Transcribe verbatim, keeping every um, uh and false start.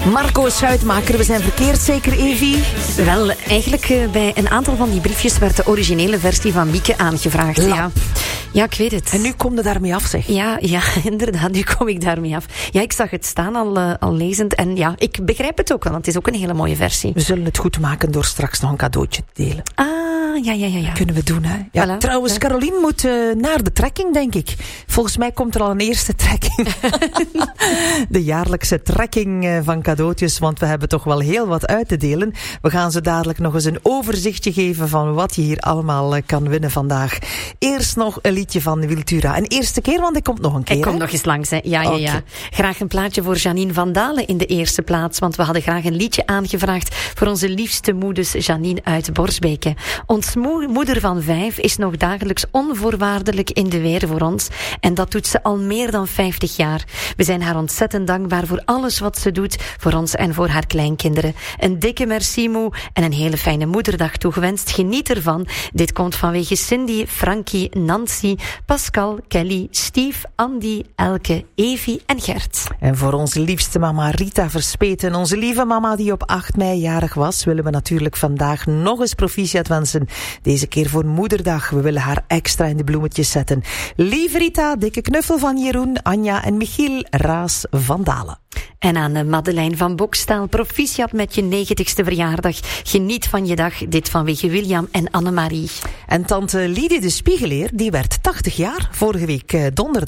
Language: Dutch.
Marco Schuitmaker, we zijn verkeerd zeker, Evie? Wel, eigenlijk uh, bij een aantal van die briefjes werd de originele versie van Mieke aangevraagd. La. Ja. ja, ik weet het. En nu kom je daarmee af, zeg. Ja, ja, inderdaad, nu kom ik daarmee af. Ja, ik zag het staan al, uh, al lezend. En ja, ik begrijp het ook wel, want het is ook een hele mooie versie. We zullen het goed maken door straks nog een cadeautje te delen. Ah, ja, ja, ja. ja. Kunnen we doen, hè? Ja, Voilà. trouwens, Ja. Caroline moet uh, naar de trekking, denk ik. Volgens mij komt er al een eerste trekking. De jaarlijkse trekking uh, van cadeautjes, want we hebben toch wel heel wat uit te delen. We gaan ze dadelijk nog eens een overzichtje geven van wat je hier allemaal uh, kan winnen vandaag. Eerst nog een liedje van Wiltura. Een eerste keer, want ik kom nog een keer. Ik kom hè? nog eens langs, hè. Ja, ja, ja. Okay. Graag een plaatje voor Janine van Dalen in de eerste plaats, want we hadden graag een liedje aangevraagd voor onze liefste moeders Janine uit Borsbeke. Ons mo- moeder van vijf is nog dagelijks onvoorwaardelijk in de weer voor ons en dat doet ze al meer dan vijftig jaar. We zijn haar ontzettend dankbaar voor alles wat ze doet voor ons en voor haar kleinkinderen. Een dikke merci moe en een hele fijne moederdag toegewenst. Geniet ervan. Dit komt vanwege Cindy, Frankie, Nancy, Pascal, Kelly, Steve, Andy, Elke, Evie en Gert. En voor onze liefste mama Rita Verspeten, onze lieve mama die op acht mei jarig was, willen we natuurlijk vandaag nog eens proficiat wensen. Deze keer voor Moederdag. We willen haar extra in de bloemetjes zetten. Lieve Rita, dikke knuffel van Jeroen, Anja en Michiel Raas van Dalen. En aan uh, Madeleine van Bokstaal, proficiat met je negentigste verjaardag. Geniet van je dag. Dit vanwege William en Annemarie. En tante Lidie de Spiegeleer, die werd tachtig jaar vorige week uh, donderdag.